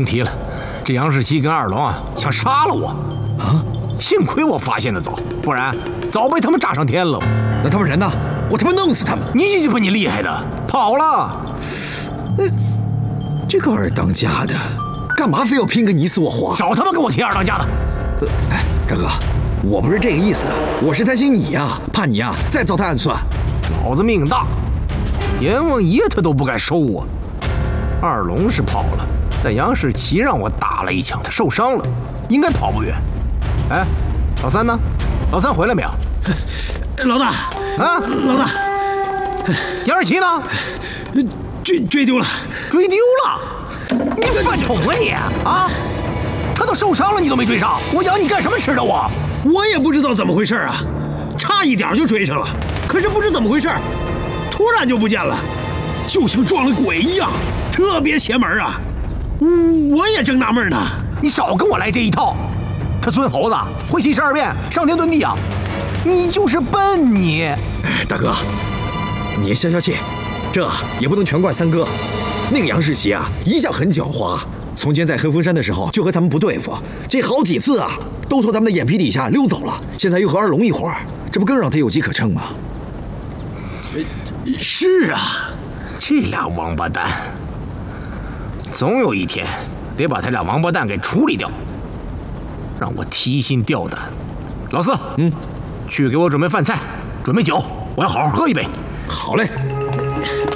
甭提了，这杨世奇跟二龙啊想杀了我啊！幸亏我发现的早，不然早被他们炸上天了。 那他们人呢？我他妈弄死他们！ 你鸡巴你厉害的，跑了！ 这个二当家的，干嘛非要拼个你死我活？ 少他妈给我提二当家的！ 大哥，我不是这个意思，我是担心你呀，怕你呀再糟蹋暗算。 老子命大，阎王爷他都不敢收我。二龙是跑了，但杨世奇让我打了一枪，他受伤了，应该跑不远。哎，老三呢？老三回来没有？ 老大啊， 老大， 杨世奇呢？ 追丢了， 追丢了！你犯冲啊你啊！他都受伤了，你都没追上，我养你干什么吃的我？ 我也不知道怎么回事啊，差一点就追上了，可是不知怎么回事，突然就不见了，就像撞了鬼一样，特别邪门啊！我也正纳闷呢。 你少跟我来这一套！他孙猴子会七十二变，上天遁地啊！你就是笨你！ 大哥，你也消消气，这也不能全怪三哥。那个杨世奇啊，一向很狡猾。从前在黑风山的时候就和咱们不对付，这好几次啊，都从咱们的眼皮底下溜走了。现在又和二龙一伙儿，这不更让他有机可乘吗？ 是啊， 这俩王八蛋，总有一天得把他俩王八蛋给处理掉，让我提心吊胆。老四，去给我准备饭菜，准备酒，我要好好喝一杯。 好嘞。